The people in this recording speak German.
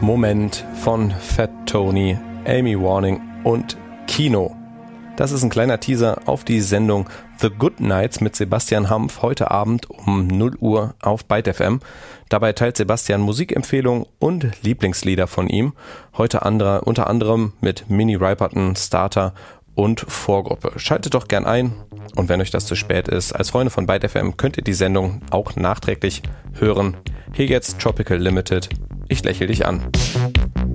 Moment von Fat Tony, Amy Warning und Kino. Das ist ein kleiner Teaser auf die Sendung The Good Nights mit Sebastian Hampf heute Abend um 0 Uhr auf Byte FM. Dabei teilt Sebastian Musikempfehlungen und Lieblingslieder von ihm. Heute unter anderem mit Minnie Riperton, Starter und Vorgruppe. Schaltet doch gern ein und wenn euch das zu spät ist, als Freunde von Byte FM könnt ihr die Sendung auch nachträglich hören. Hier jetzt Tropical Limited. Ich lächle dich an.